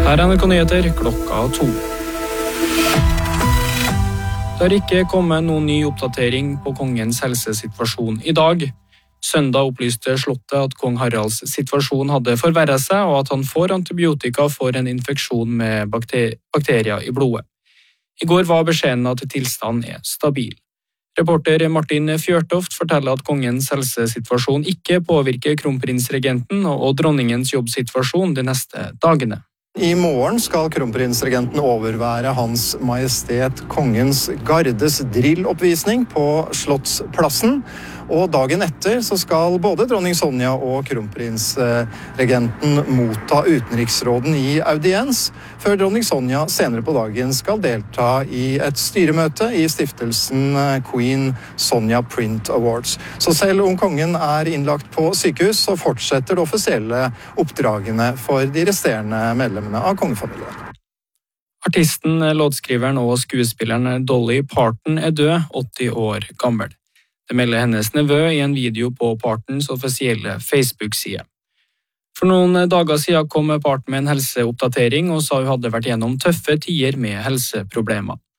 Her er NRK Nyheter klokka 2. Det har ikke kommet noen ny oppdatering på kongens helsesituasjon i dag. Søndag opplyste slottet at kong Haralds situasjon hadde forverret seg, og at han får antibiotika for en infeksjon med bakterier i blodet. I går var beskjeden at tilstanden er stabil. Reporter Martin Fjørtoft forteller at kongens helsesituasjon ikke påvirker kronprinsregenten og dronningens jobbsituasjon de neste dagene. I morgen skal kronprinsregenten overvære Hans Majestet Kongens Gardes drilloppvisning på Slottsplassen. Og dagen etter så skal både dronning Sonja og kronprinsregenten motta utenriksråden i audiens, før dronning Sonja senere på dagen skal delta i et styremøte i stiftelsen Queen Sonja Print Awards. Så selv om kongen er innlagt på sykehus, så fortsetter det offisielle oppdragene for de resterende medlemmene av kongefamilien. Artisten, låtskriveren og skuespilleren Dolly Parton er død, 80 år gammel. Det melder hennes nevø i en video på Partons offisielle Facebook-side. For noen dager siden kom Parton med en helseoppdatering og sa hun hadde vært gjennom tøffe tider med helseproblemer.